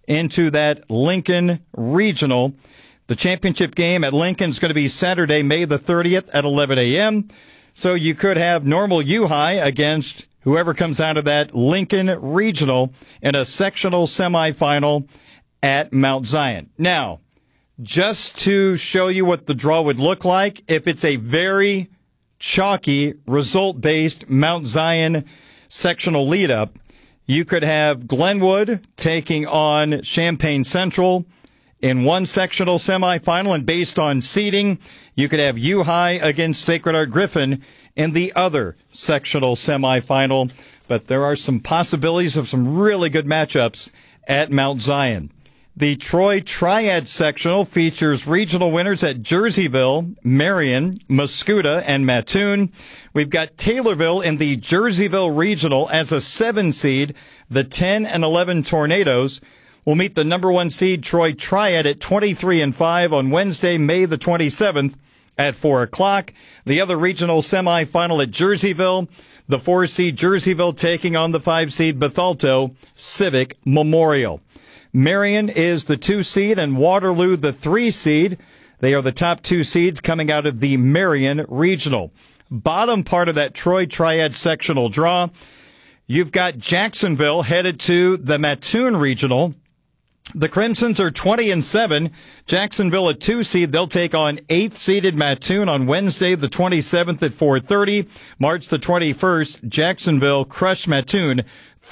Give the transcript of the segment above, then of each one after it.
into that Lincoln Regional. The championship game at Lincoln is going to be Saturday, May the 30th at 11 a.m. So you could have Normal U-High against whoever comes out of that Lincoln Regional in a sectional semifinal at Mount Zion. Now, just to show you what the draw would look like, if it's a very chalky, result-based Mount Zion sectional lead-up, you could have Glenwood taking on Champaign Central in one sectional semifinal, and based on seeding, you could have U-High against Sacred Heart Griffin in the other sectional semifinal. But there are some possibilities of some really good matchups at Mount Zion. The Troy Triad sectional features regional winners at Jerseyville, Marion, Mascoutah, and Mattoon. We've got Taylorville in the Jerseyville Regional as a 7 seed. The 10 and 11 Tornadoes will meet the number 1 seed Troy Triad at 23-5 on Wednesday, May the 27th at 4 o'clock. The other regional semifinal at Jerseyville, the 4 seed Jerseyville taking on the 5 seed Bethalto Civic Memorial. Marion is the 2 seed and Waterloo the 3 seed. They are the top 2 seeds coming out of the Marion Regional. Bottom part of that Troy Triad sectional draw, you've got Jacksonville headed to the Mattoon Regional. The Crimsons are 20-7. Jacksonville a 2 seed. They'll take on 8th seeded Mattoon on Wednesday, the 27th at 4:30. March the 21st, Jacksonville crushed Mattoon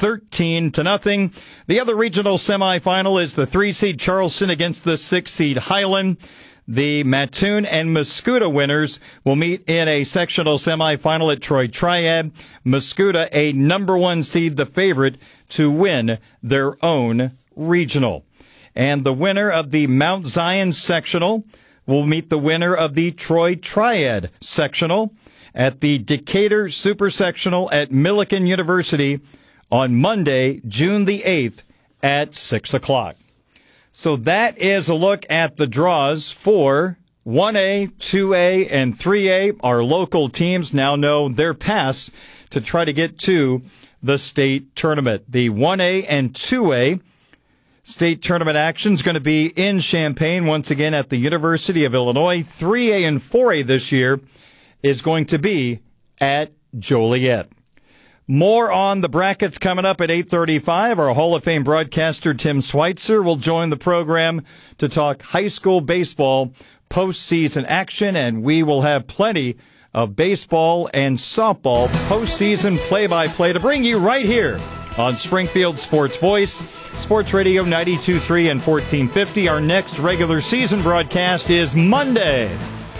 13-0. The other regional semifinal is the 3 seed Charleston against the 6 seed Highland. The Mattoon and Mascoutah winners will meet in a sectional semifinal at Troy Triad. Mascoutah, a number 1 seed, the favorite to win their own regional. And the winner of the Mount Zion sectional will meet the winner of the Troy Triad sectional at the Decatur Super Sectional at Millikan University on Monday, June the 8th at 6 o'clock. So that is a look at the draws for 1A, 2A, and 3A. Our local teams now know their paths to try to get to the state tournament. The 1A and 2A state tournament action is going to be in Champaign once again at the University of Illinois. 3A and 4A this year is going to be at Joliet. More on the brackets coming up at 8:35. Our Hall of Fame broadcaster Tim Schweitzer will join the program to talk high school baseball postseason action, and we will have plenty of baseball and softball postseason play-by-play to bring you right here on Springfield Sports Voice, Sports Radio 92.3 and 1450. Our next regular season broadcast is Monday.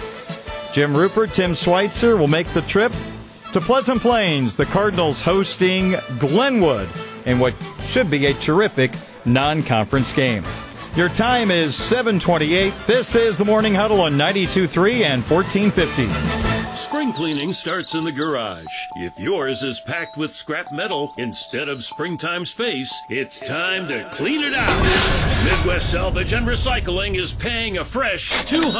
Jim Rupert, Tim Schweitzer will make the trip to Pleasant Plains, the Cardinals hosting Glenwood in what should be a terrific non-conference game. Your time is 7:28. This is the Morning Huddle on 92.3 and 1450. Spring cleaning starts in the garage. If yours is packed with scrap metal instead of springtime space, it's time to clean it out. Midwest Salvage and Recycling is paying a fresh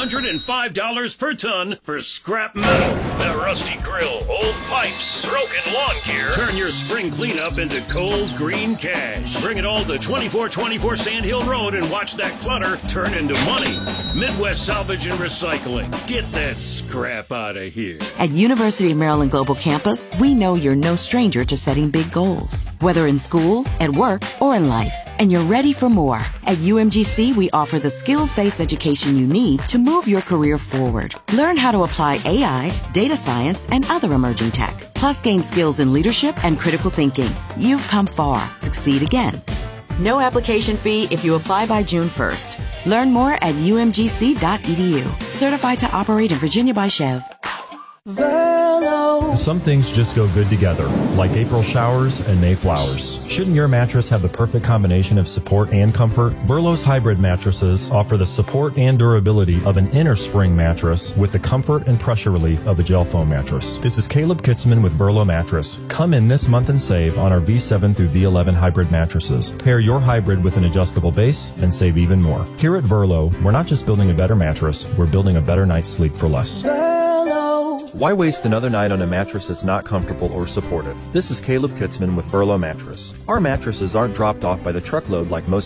$205 per ton for scrap metal. That rusty grill, old pipes, broken lawn gear. Turn your spring cleanup into cold green cash. Bring it all to 2424 Sand Hill Road and watch that clutter turn into money. Midwest Salvage and Recycling. Get that scrap out of here. At University of Maryland Global Campus, we know you're no stranger to setting big goals, whether in school, at work, or in life, and you're ready for more. At UMGC, we offer the skills-based education you need to move your career forward. Learn how to apply AI, data science, and other emerging tech, plus gain skills in leadership and critical thinking. You've come far. Succeed again. No application fee if you apply by June 1st. Learn more at umgc.edu. Certified to operate in Virginia by Chev. Verlo. Some things just go good together, like April showers and May flowers. Shouldn't your mattress have the perfect combination of support and comfort? Verlo's hybrid mattresses offer the support and durability of an inner spring mattress with the comfort and pressure relief of a gel foam mattress. This is Caleb Kitzman with Verlo Mattress. Come in this month and save on our V7 through V11 hybrid mattresses. Pair your hybrid with an adjustable base and save even more. Here at Verlo, we're not just building a better mattress, we're building a better night's sleep for less. Why waste another night on a mattress that's not comfortable or supportive? This is Caleb Kitzman with Verlo Mattress. Our mattresses aren't dropped off by the truckload like most